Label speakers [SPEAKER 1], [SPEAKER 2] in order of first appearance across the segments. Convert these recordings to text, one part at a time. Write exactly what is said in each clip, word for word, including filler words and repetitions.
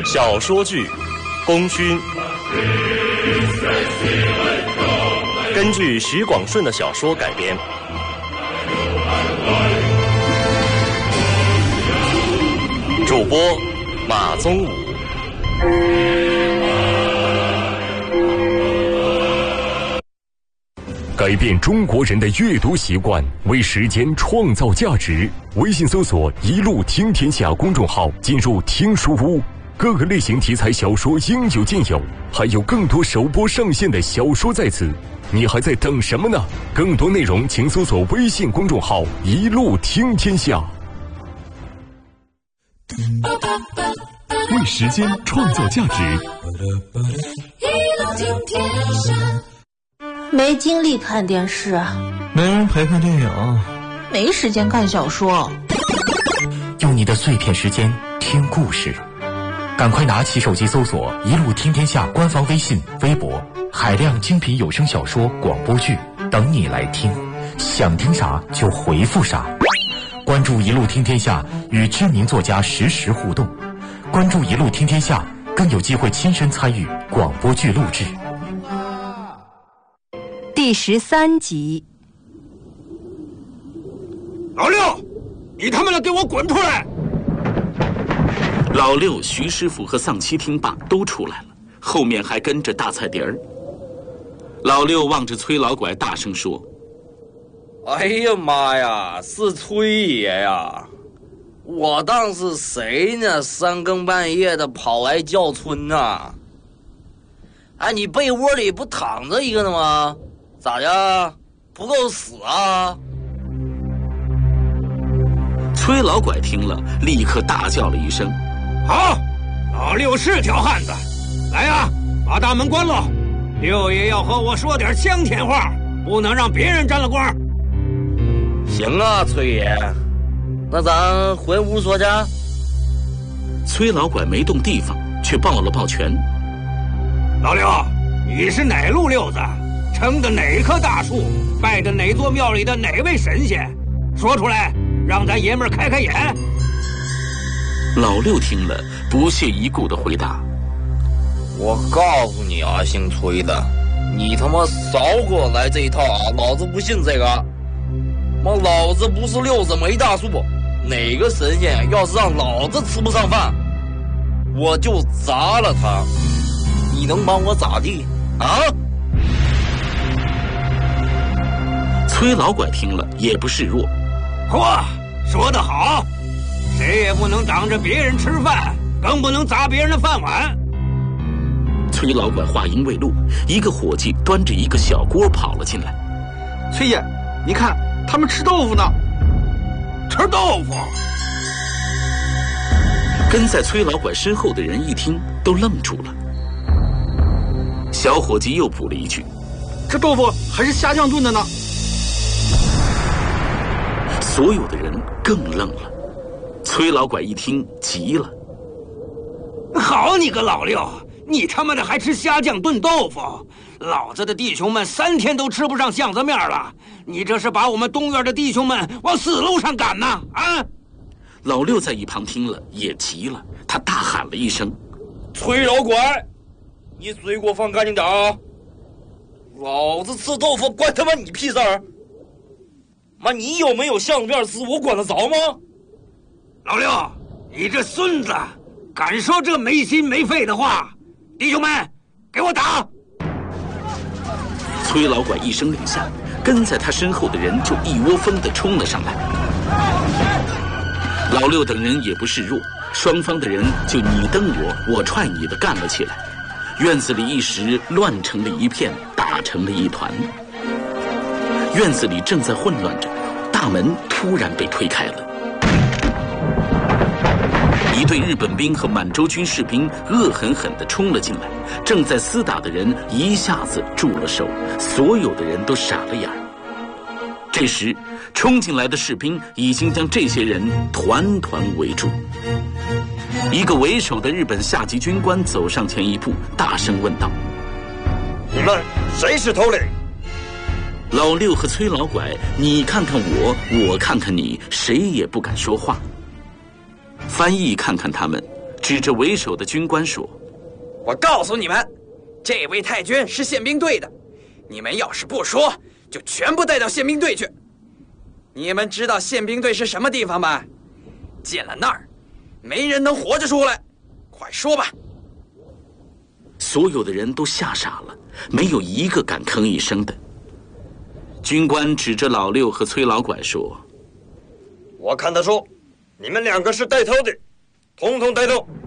[SPEAKER 1] 小说剧《功勋》，根据许广顺的小说改编。主播马宗武。
[SPEAKER 2] 改变中国人的阅读习惯，为时间创造价值。微信搜索“一路听天下”公众号，进入听书屋，各个类型题材小说应有尽有，还有更多首播上线的小说在此。你还在等什么呢？更多内容请搜索微信公众号“一路听天下”。为时间创造价值。
[SPEAKER 3] 一路听天下。
[SPEAKER 4] 没精力看电视，
[SPEAKER 5] 没人陪看电影，
[SPEAKER 4] 没时间看小说。
[SPEAKER 6] 用你的碎片时间听故事，赶快拿起手机搜索“一路听天下”官方微信、微博，海量精品有声小说、广播剧等你来听，想听啥就回复啥。关注“一路听天下”，与知名作家实时互动。关注“一路听天下”，更有机会亲身参与广播剧录制。
[SPEAKER 7] 第十三集。
[SPEAKER 8] 老六，你他妈的给我滚出来！
[SPEAKER 9] 老六、徐师傅和丧七听罢都出来了，后面还跟着大菜碟儿。老六望着崔老拐大声说：
[SPEAKER 10] 哎呀妈呀，是崔爷呀！我当是谁呢？三更半夜的跑来叫春呐！哎，你被窝里不躺着一个呢吗？咋的？不够死啊？
[SPEAKER 9] 崔老拐听了，立刻大叫了一声：
[SPEAKER 8] 好，老六是条汉子，来呀，把大门关了。六爷要和我说点香甜话，不能让别人沾了光。
[SPEAKER 10] 行啊，崔爷，那咱回屋说去。
[SPEAKER 9] 崔老拐没动地方，却抱了抱拳：
[SPEAKER 8] 老六，你是哪路六子？撑的哪棵大树？拜的哪座庙里的哪位神仙？说出来，让咱爷们儿开开眼。
[SPEAKER 9] 老六听了，不屑一顾地回答：
[SPEAKER 10] 我告诉你啊，姓崔的，你他妈少给我来这一套啊！老子不信这个。妈，老子不是六子没大树，哪个神仙要是让老子吃不上饭，我就砸了他。你能帮我咋地啊？
[SPEAKER 9] 崔老拐听了也不示弱：
[SPEAKER 8] 嚯，说得好，谁也不能挡着别人吃饭，更不能砸别人的饭碗。
[SPEAKER 9] 崔老拐话音未落，一个伙计端着一个小锅跑了进来。
[SPEAKER 5] 崔爷，你看他们吃豆腐呢。
[SPEAKER 8] 吃豆腐？
[SPEAKER 9] 跟在崔老拐身后的人一听都愣住了。小伙计又补了一句：
[SPEAKER 5] 这豆腐还是虾酱炖的呢。
[SPEAKER 9] 所有的人更愣了。崔老拐一听急了：
[SPEAKER 8] 好你个老六，你他妈的还吃虾酱炖豆腐？老子的弟兄们三天都吃不上巷子面了，你这是把我们东院的弟兄们往死路上赶呐！啊！
[SPEAKER 9] 老六在一旁听了也急了，他大喊了一声：
[SPEAKER 10] 崔老拐，你嘴给我放干净点啊！老子吃豆腐关他妈你屁事儿！妈，你有没有巷子面吃，我管得着吗？
[SPEAKER 8] 老六，你这孙子敢说这没心没肺的话！弟兄们，给我打！
[SPEAKER 9] 崔老拐一声令下，跟在他身后的人就一窝蜂地冲了上来。老六等人也不示弱，双方的人就你蹬我，我踹你的干了起来。院子里一时乱成了一片，打成了一团。院子里正在混乱着，大门突然被推开了。一队日本兵和满洲军士兵恶狠狠地冲了进来，正在厮打的人一下子住了手，所有的人都傻了眼。这时，冲进来的士兵已经将这些人团团围住。一个为首的日本下级军官走上前一步，大声问道：
[SPEAKER 10] 你们谁是头领？
[SPEAKER 9] 老六和崔老拐，你看看我，我看看你，谁也不敢说话。翻译看看他们， 指着为首的军官说：“
[SPEAKER 11] 我告诉你们，这位太君是宪兵队的，你们要是不说，就全部带到宪兵队去。你们知道宪兵队是什么地方吧？进了那儿，没人能活着出来。快说吧！”
[SPEAKER 9] 所有的人都吓傻了，没有一个敢吭一声的。军官指着老六和崔老拐说：“
[SPEAKER 12] 我看得出，你们两个是带头的，统统带走。”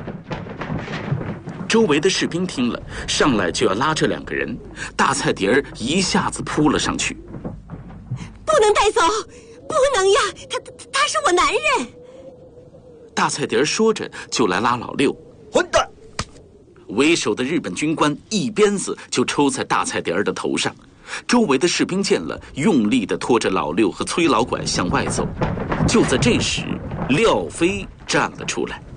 [SPEAKER 9] 周围的士兵听了，上来就要拉这两个人。大菜碟儿一下子扑了上去：“
[SPEAKER 13] 不能带走，不能呀！他他他是我男人。”
[SPEAKER 9] 大菜碟儿说着就来拉老六。
[SPEAKER 12] 混蛋！
[SPEAKER 9] 为首的日本军官一鞭子就抽在大菜碟儿的头上。周围的士兵见了，用力地拖着老六和崔老拐向外走。就在这时，廖飞站了出来：“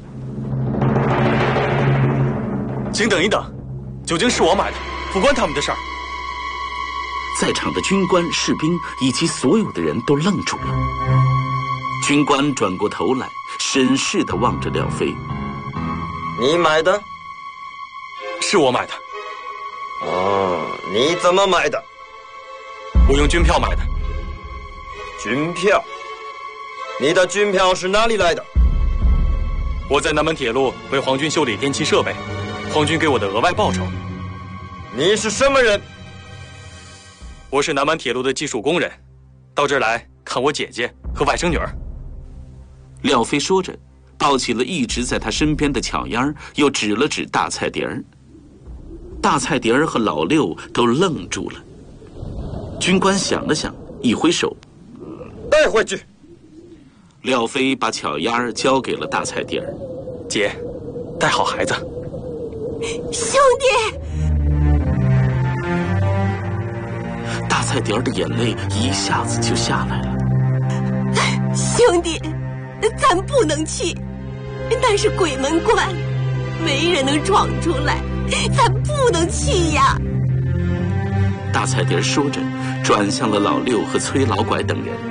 [SPEAKER 1] 请等一等，究竟是我买的，不关他们的事儿。”
[SPEAKER 9] 在场的军官、士兵以及所有的人都愣住了。军官转过头来，审视地望着廖飞：“
[SPEAKER 12] 你买的？”“
[SPEAKER 1] 是我买的。”“
[SPEAKER 12] 哦，你怎么买的？”“
[SPEAKER 1] 我用军票买的。”“
[SPEAKER 12] 军票？你的军票是哪里来的？”“
[SPEAKER 1] 我在南门铁路为皇军修理电气设备，皇军给我的额外报酬。”“
[SPEAKER 12] 你是什么人？”“
[SPEAKER 1] 我是南满铁路的技术工人，到这儿来看我姐姐和外甥女儿。”
[SPEAKER 9] 廖飞说着，抱起了一直在他身边的巧烟儿，又指了指大菜碟儿。大菜碟儿和老六都愣住了。军官想了想，一挥手：“
[SPEAKER 12] 带回去。”
[SPEAKER 9] 廖飞把巧烟儿交给了大菜碟儿：“
[SPEAKER 1] 姐，带好孩子。”“
[SPEAKER 13] 兄弟！”
[SPEAKER 9] 大菜碟儿的眼泪一下子就下来了。
[SPEAKER 13] “兄弟，咱不能去，那是鬼门关，没人能闯出来，咱不能去呀！”
[SPEAKER 9] 大菜碟儿说着，转向了老六和崔老拐等人：“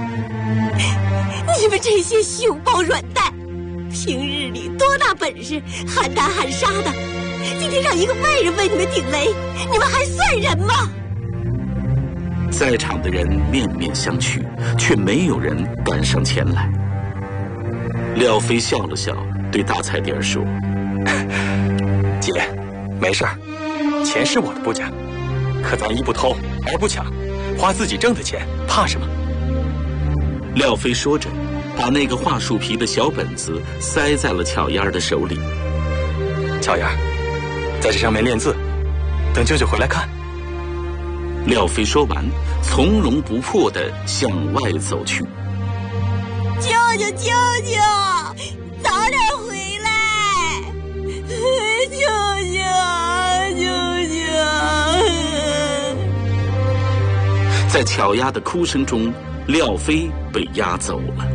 [SPEAKER 13] 你们这些熊抱软蛋，平日里多大本事，喊打喊杀的，今天让一个外人为你们顶雷，你们还算人吗？”
[SPEAKER 9] 在场的人面面相觑，却没有人敢上前来。廖飞笑了笑，对大菜碟儿说：“
[SPEAKER 1] 姐，没事儿，钱是我的不假，可咱一不偷，二不抢，花自己挣的钱，怕什么？”
[SPEAKER 9] 廖飞说着，把那个桦树皮的小本子塞在了巧烟儿的手里。
[SPEAKER 1] “巧烟儿，在这上面练字，等舅舅回来看。”
[SPEAKER 9] 廖飞说完，从容不迫地向外走去。
[SPEAKER 13] “舅舅，舅舅，早点回来！舅舅，舅舅！”
[SPEAKER 9] 在巧丫的哭声中，廖飞被押走了。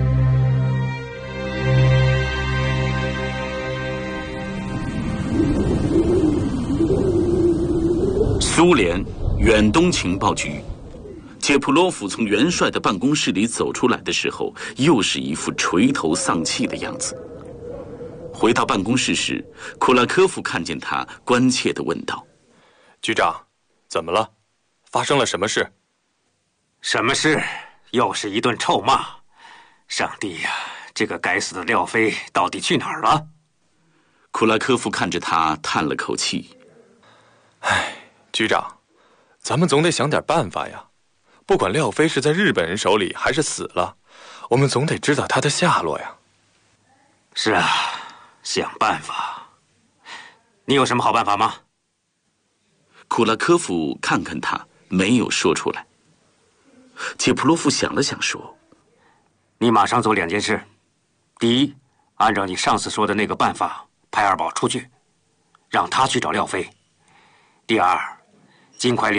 [SPEAKER 9] 苏联远东情报局，杰普洛夫从元帅的办公室里走出来的时候，又是一副垂头丧气的样子。回到办公室时，库拉科夫看见他，关切地问道：“
[SPEAKER 1] 局长，怎么了？发生了什么事？”“
[SPEAKER 8] 什么事？又是一顿臭骂！上帝呀，这个该死的廖飞到底去哪儿了？”
[SPEAKER 9] 库拉科夫看着他，叹了口气：“
[SPEAKER 1] 唉，局长，咱们总得想点办法呀。不管廖飞是在日本人手里还是死了，我们总得知道他的下落呀。”“
[SPEAKER 8] 是啊，想办法。你有什么好办法吗？”
[SPEAKER 9] 库拉科夫看看他，没有说出来。杰普洛夫想了想说：“
[SPEAKER 8] 你马上做两件事。第一，按照你上次说的那个办法，派二宝出去，让他去找廖飞。第二，尽快联